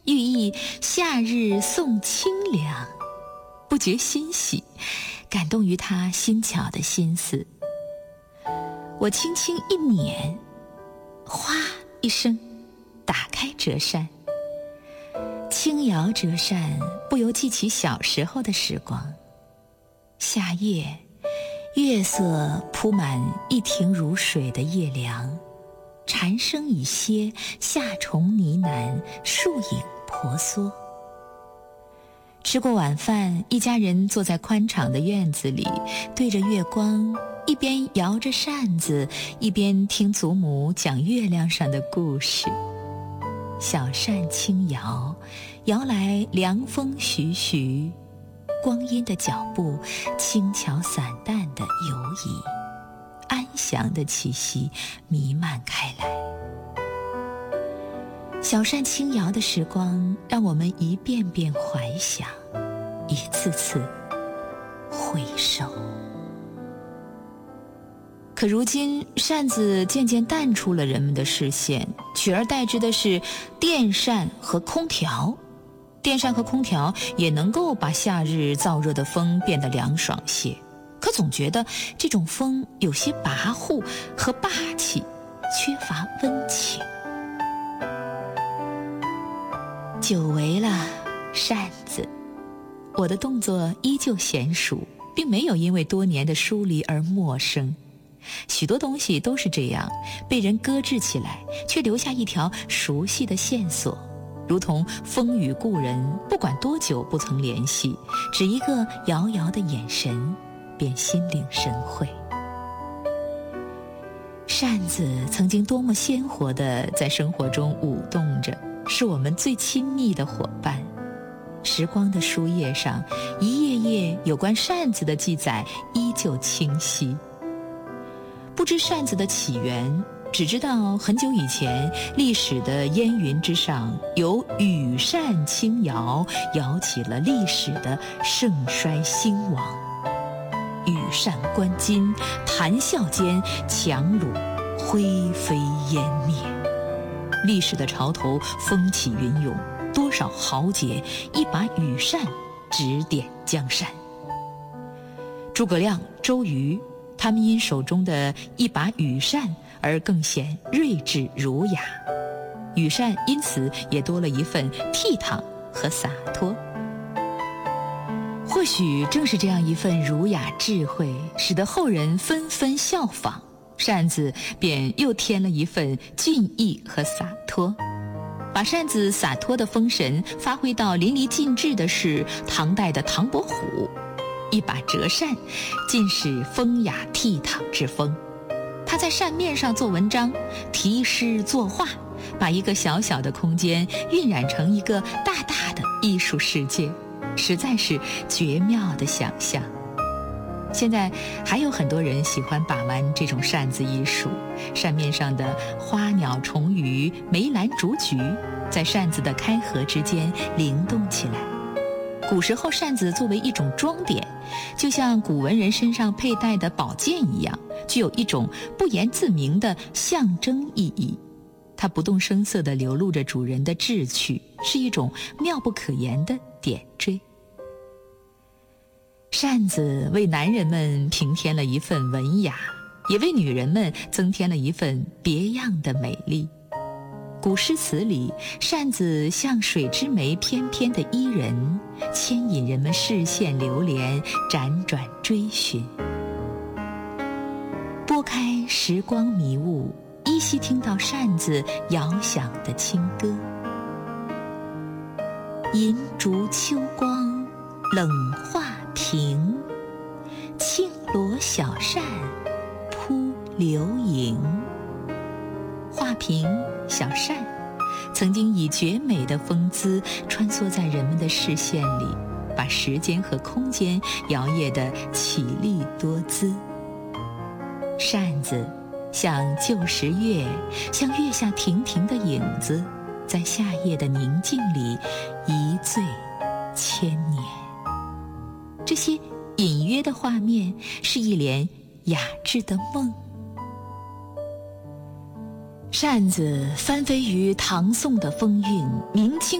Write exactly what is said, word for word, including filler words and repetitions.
寓意夏日送清凉，不觉欣喜，感动于他新巧的心思。我轻轻一捻，哗一声，打开折扇。轻摇折扇，不由记起小时候的时光。夏夜，月色铺满一庭如水的夜凉，蝉声已歇，夏虫呢喃，树影婆娑。吃过晚饭，一家人坐在宽敞的院子里，对着月光，一边摇着扇子，一边听祖母讲月亮上的故事。小扇轻摇，摇来凉风徐徐，光阴的脚步轻巧散淡的游移，安详的气息弥漫开来。小扇轻摇的时光，让我们一遍遍怀想，一次次回首。可如今，扇子渐渐淡出了人们的视线，取而代之的是电扇和空调。电扇和空调也能够把夏日燥热的风变得凉爽些，可总觉得这种风有些跋扈和霸气，缺乏温情。久违了扇子，我的动作依旧娴熟，并没有因为多年的疏离而陌生。许多东西都是这样，被人搁置起来，却留下一条熟悉的线索，如同风雨故人，不管多久不曾联系，只一个遥遥的眼神，便心领神会。扇子曾经多么鲜活地在生活中舞动着，是我们最亲密的伙伴。时光的书页上，一页页有关扇子的记载依旧清晰。不知扇子的起源，只知道很久以前，历史的烟云之上，有羽扇轻摇，摇起了历史的盛衰兴亡。羽扇纶巾，谈笑间，樯橹灰飞烟灭。历史的潮头风起云涌，多少豪杰一把羽扇指点江山。诸葛亮、周瑜，他们因手中的一把羽扇而更显睿智儒雅，羽扇因此也多了一份倜傥和洒脱。或许正是这样一份儒雅智慧，使得后人纷纷效仿，扇子便又添了一份俊逸和洒脱。把扇子洒脱的风神发挥到淋漓尽致的是唐代的唐伯虎，一把折扇尽是风雅倜傥之风。他在扇面上做文章，题诗作画，把一个小小的空间晕染成一个大大的艺术世界，实在是绝妙的想象。现在还有很多人喜欢把玩这种扇子艺术，扇面上的花鸟虫鱼、梅兰竹菊，在扇子的开合之间灵动起来。古时候扇子作为一种装点，就像古文人身上佩戴的宝剑一样，具有一种不言自明的象征意义。它不动声色地流露着主人的志趣，是一种妙不可言的点缀。扇子为男人们平添了一份文雅，也为女人们增添了一份别样的美丽。古诗词里，扇子像水之湄翩翩的伊人，牵引人们视线流连，辗转追寻。拨开时光迷雾，依稀听到扇子遥响的清歌。银烛秋光冷画屏，轻罗小扇扑流萤。画屏、小扇曾经以绝美的风姿穿梭在人们的视线里，把时间和空间摇曳得绮丽多姿。扇子像旧时月，像月下亭亭的影子，在夏夜的宁静里一醉千年。这些隐约的画面是一帘雅致的梦。扇子翻飞于唐宋的风韵，明清